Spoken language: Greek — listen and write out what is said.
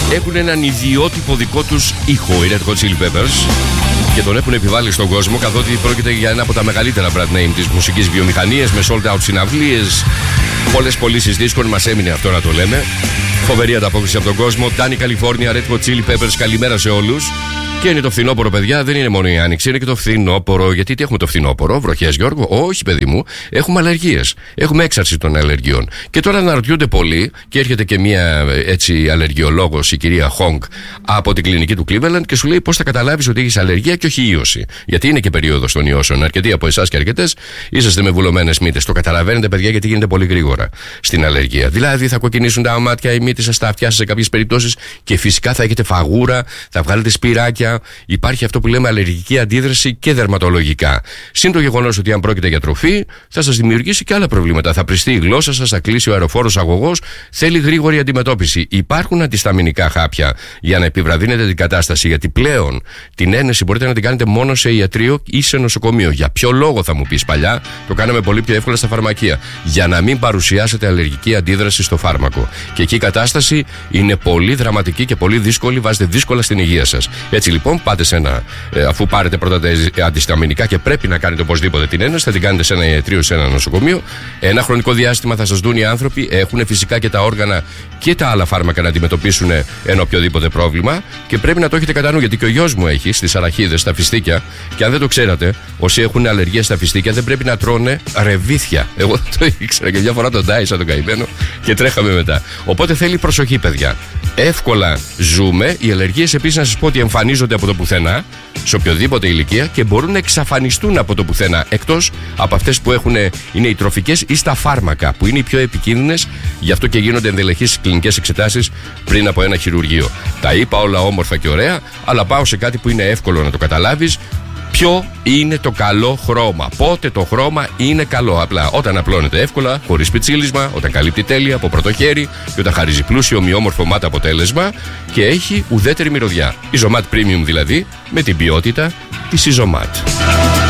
έχουν έναν ιδιότυπο δικό τους ήχο, οι Red Hot Chili Peppers, και τον έχουν επιβάλει στον κόσμο, καθότι πρόκειται για ένα από τα μεγαλύτερα brand name της μουσικής βιομηχανίας, με sold out συναυλίες, πολλές πωλήσεις δίσκων, μας έμεινε αυτό να το λέμε. Φοβερή ανταπόκριση από τον κόσμο. Danny California, Red Hot Chili Peppers, καλημέρα σε όλους. Και είναι το φθινόπωρο, παιδιά, δεν είναι μόνο η άνοιξη, είναι και το φθινόπωρο. Γιατί τι έχουμε το φθινόπωρο, βροχές, Γιώργο? Όχι, παιδί μου, έχουμε αλλεργίες. Έχουμε έξαρση των αλλεργιών. Και τώρα αναρωτιούνται πολλοί, και έρχεται και μια έτσι αλλεργιολόγος, η κυρία Χόγκ, από την κλινική του Cleveland, και σου λέει πώς θα καταλάβεις ότι έχεις αλλεργία και όχι ίωση. Γιατί είναι και περίοδος των ιώσεων. Αρκετοί από εσάς και αρκετές είσαστε με βουλωμένες μύτες. Το καταλαβαίνετε, παιδιά, γιατί γίνεται πολύ γρήγορα στην αλλεργία. Δηλαδή θα κοκκινήσουν τα μάτια, οι μύτες σας, τα αυτιά σας σε κάποιες περιπτώσεις, και φυσικά θα έχετε φαγούρα, θα βγάλετε σπυράκια. Υπάρχει αυτό που λέμε αλλεργική αντίδραση και δερματολογικά. Συν το γεγονός ότι αν πρόκειται για τροφή, θα σας δημιουργήσει και άλλα προβλήματα. Θα πριστεί η γλώσσα σας, θα κλείσει ο αεροφόρος αγωγός. Θέλει γρήγορη αντιμετώπιση. Υπάρχουν αντισταμινικά χάπια για να επιβραδύνετε την κατάσταση, γιατί πλέον την ένεση μπορείτε να την κάνετε μόνο σε ιατρείο ή σε νοσοκομείο. Για ποιο λόγο, θα μου πεις? Παλιά το κάναμε πολύ πιο εύκολα στα φαρμακεία. Για να μην παρουσιάσετε αλλεργική αντίδραση στο φάρμακο. Και εκεί η κατάσταση είναι πολύ δραματική και πολύ δύσκολη, βάζετε δύσκολα στην υγεία σας. Έτσι λοιπόν, πάτε σε ένα, αφού πάρετε πρώτα τα αντισταμινικά και πρέπει να κάνετε οπωσδήποτε την ένωση, θα την κάνετε σε ένα ιατρείο, σε ένα νοσοκομείο. Ένα χρονικό διάστημα θα σας δουν οι άνθρωποι, έχουν φυσικά και τα όργανα και τα άλλα φάρμακα να αντιμετωπίσουν ένα οποιοδήποτε πρόβλημα, και πρέπει να το έχετε κατά νου, γιατί και ο γιος μου έχει στις αραχίδες, στα φιστίκια, και αν δεν το ξέρατε, όσοι έχουν αλλεργία στα φιστίκια δεν πρέπει να τρώνε ρεβίθια. Εγώ το ήξερα και μια φορά τον τάισα τον καημένο και τρέχαμε μετά. Οπότε θέλει προσοχή, παιδιά. Εύκολα ζούμε. Οι αλλεργίες επίσης, να σας πω ότι εμφανίζονται από το πουθενά, σε οποιοδήποτε ηλικία, και μπορούν να εξαφανιστούν από το πουθενά, εκτός από αυτές που είναι οι τροφικές ή στα φάρμακα, που είναι οι πιο επικίνδυνες. Γι' αυτό και γίνονται ενδελεχείς κλινικές εξετάσεις πριν από ένα χειρουργείο. Τα είπα όλα όμορφα και ωραία, αλλά πάω σε κάτι που είναι εύκολο να το καταλάβεις. Ποιο είναι το καλό χρώμα? Πότε το χρώμα είναι καλό? Απλά όταν απλώνεται εύκολα, χωρίς πιτσίλισμα, όταν καλύπτει τέλεια από πρώτο χέρι, και όταν χαρίζει πλούσιο ομοιόμορφο μάτ αποτέλεσμα και έχει ουδέτερη μυρωδιά. Η Isomat Premium δηλαδή, με την ποιότητα της Isomat.